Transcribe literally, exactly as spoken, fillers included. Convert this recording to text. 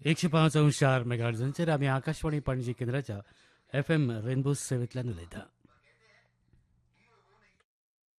एकशे पाच अंश चार मेगाहर्ट्झांचेर आमी आकाशवाणी पणजी केंद्राच्या एफ एम रेनबो सेवेंतल्यान उलयता.